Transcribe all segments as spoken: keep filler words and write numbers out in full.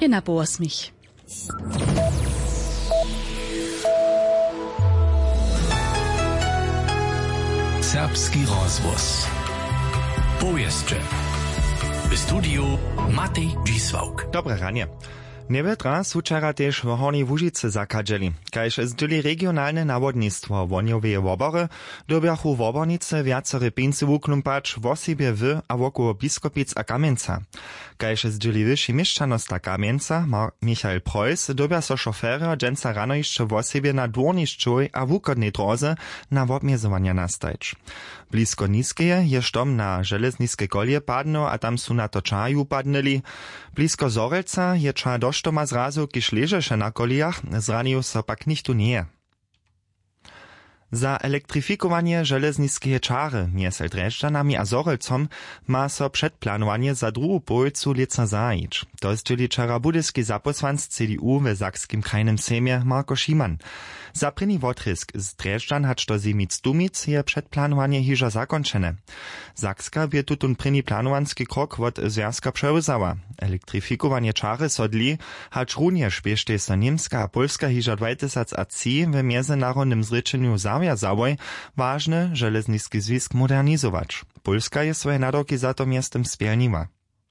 je na po osmich. Serbski rozvoz. Powieszcze. W studiu Matej Dzisłauk. Dobre ranie. Niebytra su wczera też w Hornej Łužicy zakadzeli. Kajż zdyli regionalne nawodnictwo wonioweje wobory, dobiachu wobornice wiacore pieniędzy wuklumpać w osibie w a wokół Biskopic a Kamieńca. Kajż zdyli wyższy mieszczanost Kamieńca, Michael Preuss, dobia so szofera dżęca rano jeszcze w osibie na dworniszczuj a wukodnej drodze na wobmiezowania nastajć. Blisko Niskeje jest dom na żelezniskiej kolie padno, a tam su na to czaju padnęli. Blisko Zorelca je cza doštoma zrazu, kiž ležeše na kolijach, zranił so pak nichtu nie. Za elektrifikowanie železnickej czary między Drežďanami a Zorelcom ma so przedplanowanie za druhú polovicu lěta zajić. To zdzieli wczera budyski zaposłanc C D U w Sakskim krajnym sejmie Marko Šiman. Za prynny wotrysk z Drežďan hač do Zimic Dumic je przedplanowanie hižo zakończene. Sakska bie tutun prynny planowanski krok od Związka przełzała. Elektrifikowanie czary so dli, hač również biešte so Niemska a Polska hižo dwa tysiące trzy w międzynarodnym zryczeniu zawiązałoj ważny żelezniski związk modernizować. Polska je swoje naroki za to miastem spełniła.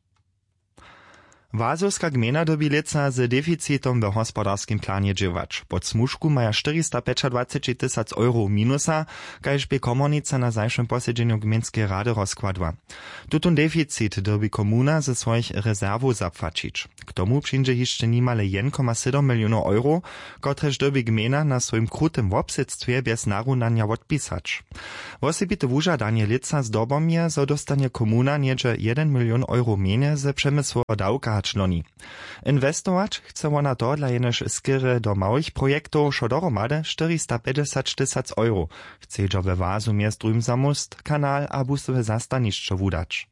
Wazowska gmina dobi leca z deficitom w gospodarskim planie dziewać. Pod smużku maja czterysta dwadzieścia tysięcy euro minusa, kajż by komornica na zajszym posiedzeniu gminskiej rady rozkładła. Tutun deficit dobi komuna ze swoich rezerwów zapłacić. K tomu przyjdzie jeszcze niemale jeden przecinek siedem milionów euro, kotreż dobi gmina na swoim krutym wobsedztwie bez narównania odpisać. W osobite wużadanie leca z dobomie, zo dostanie komuna niedzie jeden milion euro menie ze przemysłowego dawka čloni. Inwestować chce ona to dla jenež skiery do małych projektów šo dohromady czterysta pięćdziesiąt tysięcy euro. Chce jo we Wazu miast drüm za most, kanal a busowe zastanišće wudać.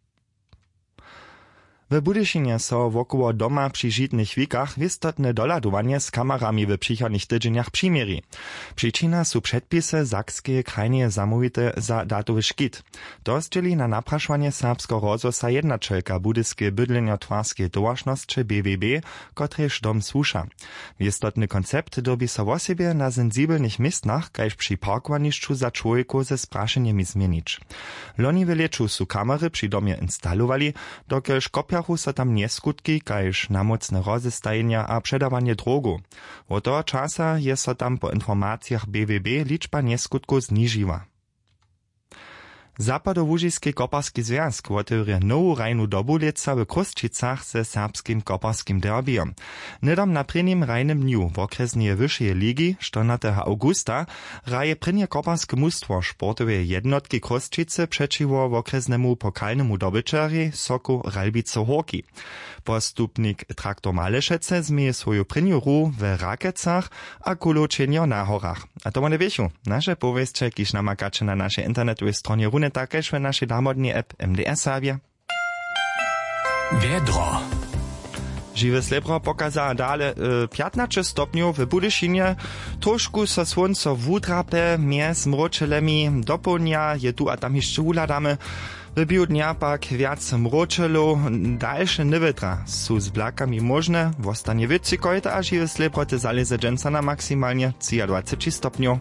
W Budyšinie so wokoło doma przy žitnych wikach wistotne doladowanie z kamerami w przychodnych tydzieniach przymieri. Przyczyna su przedpisy Sakskie krajnie zamówite za datowy szkit. To zdzieli na napraszanie serbsko rozwosa jednačelka Budyskie bydlenio-twarskie towarzystwo B W B, kotreż dom słusza. Wistotny koncept dobi so o siebie na sensibelnych miejscach, kajż przy parkowaniszczu za człowieku ze spraszeniemi zmienić. Loni w leczu su kamery przy domie instalowali, dokelż kopia so tam nieskutki, kajž namocne rozestajenia a przedawanie drogu. Od toho czasa je so tam po informacjach B W B liczba nieskutków zniżyła. Zapadołužiski koparski związk otewrje nowu rajnu dobu leca w Kruščicach ze serbskim koparskim derbyjem. Nydom na prynnym rajnym dniu w okresnej wyższej ligi, czternastego augusta, raje prynnie koparskie mustwo sportowe jednotki Kruščice przeciwko w okresnemu pokalnemu dobyczeri Soku Ralbice Horki. Postupnik Traktor Malešece zmieje swoją prynnią ru w Rakecach a koločenjo na horach. A to one wiesiu, nasze powieście, kiż namakacze na naszej internetowej stronie rune takež w naszej damodnej app M D R Serbia. Wiedro. Žiwe srebro pokazała dale e, piętnaście stopniów w Budyšinie. Troszku so słońce wudrape, między mročelemi do południa je tu a tam jeszcze uladamy. W biu dnia pak wiac mročelo, dalsze niewytra su z blakami możne, w ostanie wycykojte, a žiwe srebro te zaleze dżęca na maksymalnie dwadzieścia trzy stopniów.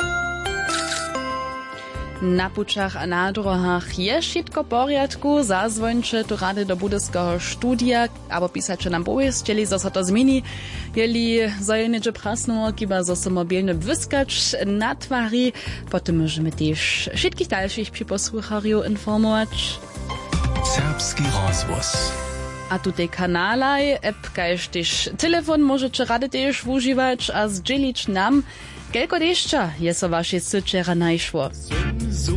Na pučach a na drohach je šitko poriadku, zazvońče tu rady do budyskiego studia, abo pisače nam powiestili, zo so to zmieni, jeli zajeneče prasno, kiba zo so mobilny wyskacz na twari, potem możemy też wszystkich dalszych przyposłuchariów informować. Serbski rozvoz. A tutaj kanalaj, app, kajż też telefon możecie rady też używać, a zdzielić nam, kelko deszcza je so wasze syczera najszło.